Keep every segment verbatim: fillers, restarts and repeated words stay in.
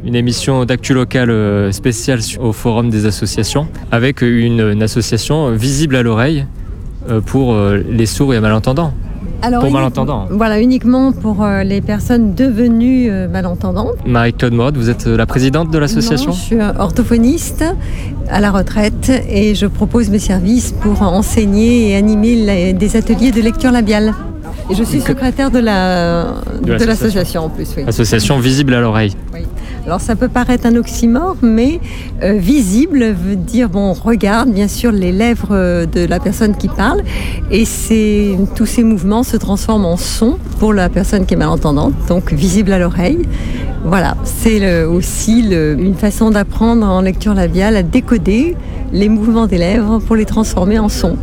une émission d'actu locale euh, spéciale au Forum des associations avec une, une association visible à l'oreille euh, pour euh, les sourds et malentendants. Alors, pour unique, malentendants. Voilà, uniquement pour euh, les personnes devenues euh, malentendantes. Marie-Claude Morode, vous êtes la présidente de l'association ? Non, je suis orthophoniste à la retraite et je propose mes services pour enseigner et animer les, des ateliers de lecture labiale. Et je suis secrétaire de, la, de, de l'association en plus. Oui. Association visible à l'oreille. Oui. Alors ça peut paraître un oxymore, mais euh, visible veut dire, bon, on regarde bien sûr les lèvres de la personne qui parle et c'est, tous ces mouvements se transforment en son pour la personne qui est malentendante, donc visible à l'oreille. Voilà, c'est le, aussi le, une façon d'apprendre en lecture labiale à décoder les mouvements des lèvres pour les transformer en son.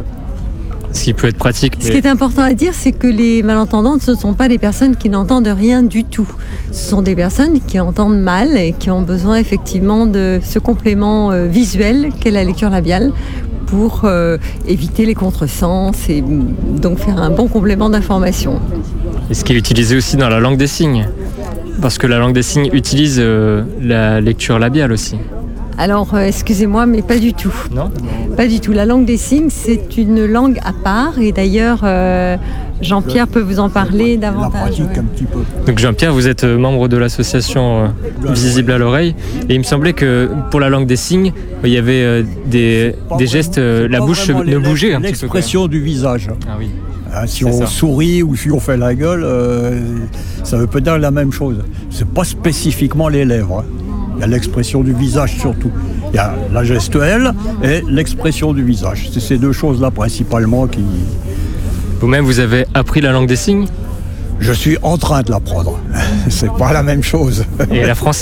Ce qui peut être pratique. Ce qui est important à dire, c'est que les malentendantes, ce ne sont pas des personnes qui n'entendent rien du tout. Ce sont des personnes qui entendent mal et qui ont besoin effectivement de ce complément euh, visuel qu'est la lecture labiale pour euh, éviter les contresens et donc faire un bon complément d'information. Et ce qui est utilisé aussi dans la langue des signes, parce que la langue des signes utilise euh, la lecture labiale aussi. Alors, euh, excusez-moi, mais pas du tout. Non ? Pas du tout. La langue des signes, c'est une langue à part. Et d'ailleurs, euh, Jean-Pierre peut vous en parler davantage. La pratique ouais. un petit peu. Donc Jean-Pierre, vous êtes membre de l'association euh, Visible à l'oreille. Et il me semblait que pour la langue des signes, il y avait euh, des, des gestes, euh, la bouche ne bougeait un petit peu. L'expression du visage. Ah oui. Hein, si on ça. sourit ou si on fait la gueule, euh, ça veut pas dire la même chose. C'est pas spécifiquement les lèvres. Hein. Il y a l'expression du visage surtout. Il y a la gestuelle et l'expression du visage. C'est ces deux choses-là principalement qui... Vous-même, vous avez appris la langue des signes ? Je suis en train de l'apprendre. C'est pas la même chose. Et la française ?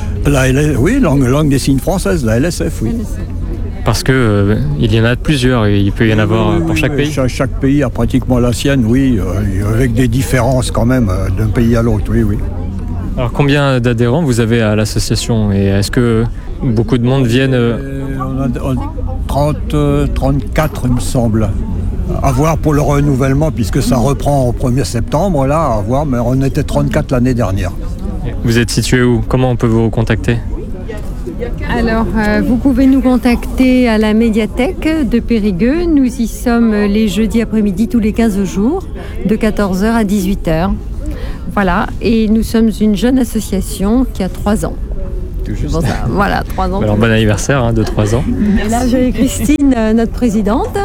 La L S... Oui, langue, langue des signes française, la L S F, oui. Parce qu'il euh, y en a plusieurs, et il peut y en avoir oui, pour oui, chaque oui. pays. Cha- chaque pays a pratiquement la sienne, oui, euh, avec des différences quand même euh, d'un pays à l'autre, oui, oui. Alors combien d'adhérents vous avez à l'association et est-ce que beaucoup de monde viennent euh... On a trente, trente-quatre il me semble. À voir pour le renouvellement puisque ça reprend au premier septembre là, à voir, mais on était trente-quatre l'année dernière. Vous êtes situé où ? Comment on peut vous contacter ? Alors, euh, vous pouvez nous contacter à la médiathèque de Périgueux. Nous y sommes les jeudis après-midi tous les quinze jours, de quatorze heures à dix-huit heures. Voilà, et nous sommes une jeune association qui a trois ans. Tout juste. Bon, ça, voilà, trois ans. Alors bon anniversaire hein, de trois ans. Et là, j'ai Christine, euh, notre présidente.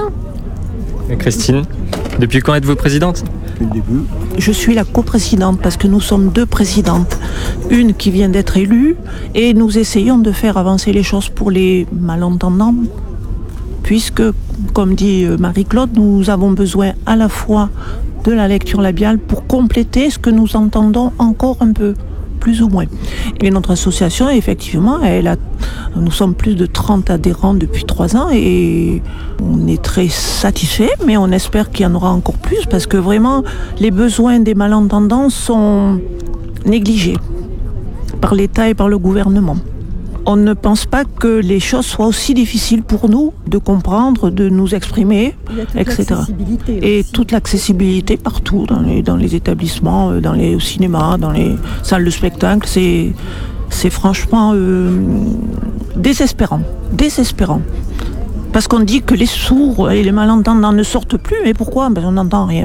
Et Christine, depuis quand êtes-vous présidente ? Depuis le début. Je suis la coprésidente parce que nous sommes deux présidentes. Une qui vient d'être élue et nous essayons de faire avancer les choses pour les malentendants puisque, comme dit Marie-Claude, nous avons besoin à la fois de la lecture labiale pour compléter ce que nous entendons encore un peu, plus ou moins. Et notre association, effectivement, elle a, nous sommes plus de trente adhérents depuis trois ans et on est très satisfaits, mais on espère qu'il y en aura encore plus parce que vraiment, les besoins des malentendants sont négligés par l'État et par le gouvernement. On ne pense pas que les choses soient aussi difficiles pour nous de comprendre, de nous exprimer, et cetera. Et toute l'accessibilité partout, dans les, dans les établissements, dans les cinémas, dans les salles de spectacle, c'est, c'est franchement euh, désespérant, désespérant. Parce qu'on dit que les sourds et les malentendants ne sortent plus, mais pourquoi ? Ben, on n'entend rien.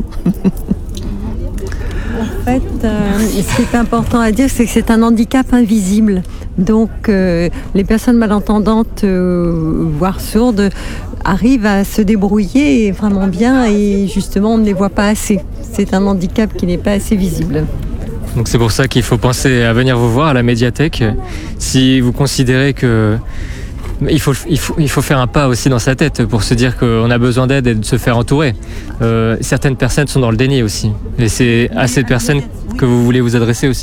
En fait, euh, ce qui est important à dire, c'est que c'est un handicap invisible. Donc, euh, les personnes malentendantes, euh, voire sourdes, arrivent à se débrouiller vraiment bien et justement, on ne les voit pas assez. C'est un handicap qui n'est pas assez visible. Donc c'est pour ça qu'il faut penser à venir vous voir à la médiathèque. Si vous considérez que Il faut, il, faut, il faut faire un pas aussi dans sa tête pour se dire qu'on a besoin d'aide et de se faire entourer. Euh, certaines personnes sont dans le déni aussi. Et c'est à ces personnes que vous voulez vous adresser aussi ?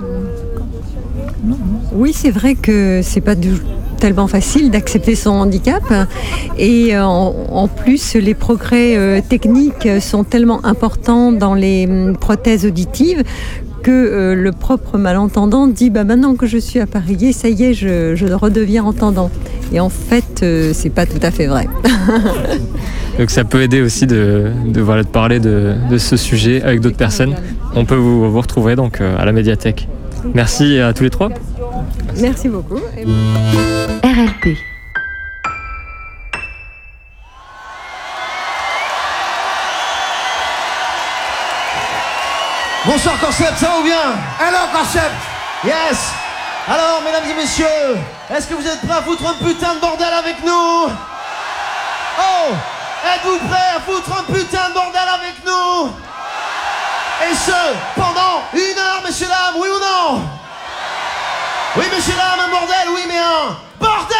Oui, c'est vrai que c'est pas du, tellement facile d'accepter son handicap. Et en, en plus, les progrès euh, techniques sont tellement importants dans les euh, prothèses auditives que euh, le propre malentendant dit bah, « maintenant que je suis appareillé, ça y est, je, je redeviens entendant ». Et en fait, euh, c'est pas tout à fait vrai. Donc ça peut aider aussi de, de, voilà, de parler de, de ce sujet avec d'autres personnes. On peut vous, vous retrouver donc euh, à la médiathèque. Merci à tous les trois. Merci beaucoup. R L P. Bonsoir Concept, ça va ou bien? Hello Concept. Yes. Alors, mesdames et messieurs, est-ce que vous êtes prêts à foutre un putain de bordel avec nous? Oh, êtes-vous prêts à foutre un putain de bordel avec nous? Et ce, pendant une heure, messieurs dames, oui ou non? Oui, messieurs dames, un bordel, oui mais un